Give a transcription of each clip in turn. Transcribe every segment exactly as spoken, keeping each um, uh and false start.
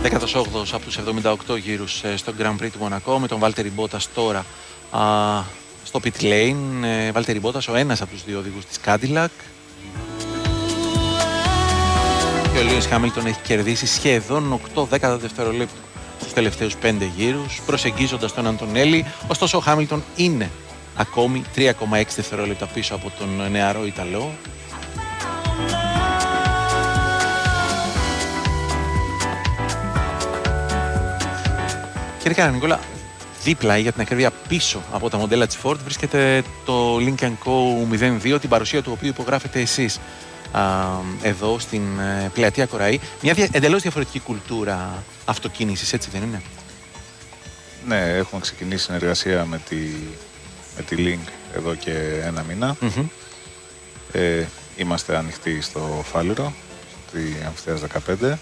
δέκατος όγδοος από τους εβδομήντα οκτώ γύρους στο Grand Prix του Μονακό, με τον Valtteri Bottas τώρα α, στο pit lane. ε, Valtteri Bottas, ο ένας από τους δύο οδηγούς της Cadillac. Και ο Lewis Hamilton έχει κερδίσει σχεδόν οκτώ δέκατα δευτερολέπτου στους τελευταίους πέντε γύρους, προσεγγίζοντας τον Αντωνέλη. Ωστόσο ο Hamilton είναι ακόμη τρία κόμμα έξι δευτερόλεπτα πίσω από τον νεαρό Ιταλό. Κύριε Καρανικόλα, δίπλα για την ακρίβεια πίσω από τα μοντέλα της Ford βρίσκεται το Lynk and Co μηδέν δύο, την παρουσία του οποίου υπογράφετε εσείς α, εδώ στην πλατεία Κοραή. Μια δια, εντελώς διαφορετική κουλτούρα αυτοκίνησης, έτσι δεν είναι? Ναι, έχουμε ξεκινήσει συνεργασία με τη, με τη Lynk εδώ και ένα μήνα. Mm-hmm. Ε, είμαστε ανοιχτοί στο Φάληρο, στη Αμφιθέας δεκαπέντε.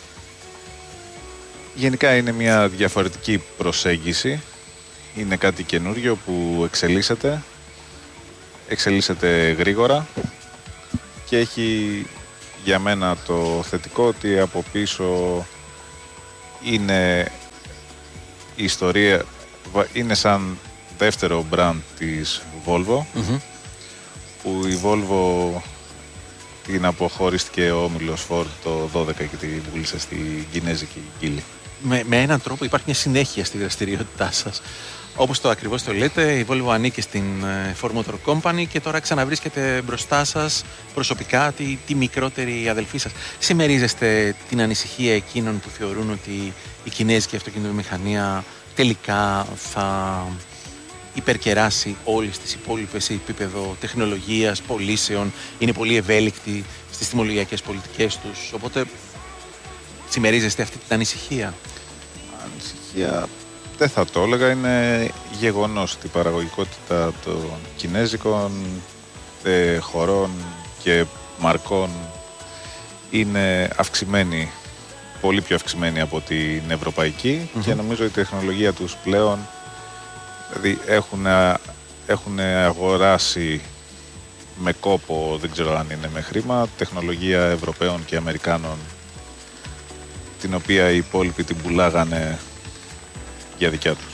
Γενικά είναι μια διαφορετική προσέγγιση. Είναι κάτι καινούριο που εξελίσσεται. Εξελίσσεται γρήγορα και έχει για μένα το θετικό ότι από πίσω είναι η ιστορία, είναι σαν δεύτερο brand της Volvo, mm-hmm. που η Volvo την αποχωρίστηκε ο όμιλος Ford το δώδεκα και την πούλησε στη Κινέζικη Geely. Με, με έναν τρόπο υπάρχει μια συνέχεια στη δραστηριότητά σας. Όπως το ακριβώς το λέτε, η Volvo ανήκει στην Ford Motor Company και τώρα ξαναβρίσκεται μπροστά σας προσωπικά τη, τη μικρότερη αδελφή σας. Συμμερίζεστε την ανησυχία εκείνων που θεωρούν ότι η κινέζικη αυτοκινητοβιομηχανία τελικά θα υπερκεράσει όλες τις υπόλοιπες σε επίπεδο τεχνολογίας, πωλήσεων, είναι πολύ ευέλικτη στις τιμολογιακές πολιτικές τους, οπότε συμμερίζεστε αυτή την ανησυχία? Ανησυχία δεν θα το έλεγα, είναι γεγονός ότι η παραγωγικότητα των κινέζικων ε, χωρών και μαρκών είναι αυξημένη, πολύ πιο αυξημένη από την ευρωπαϊκή, mm-hmm. και νομίζω η τεχνολογία τους πλέον, δηλαδή έχουν, έχουν αγοράσει με κόπο, δεν ξέρω αν είναι με χρήμα, τεχνολογία Ευρωπαίων και Αμερικάνων, την οποία οι υπόλοιποι την πουλάγανε για δικιά τους.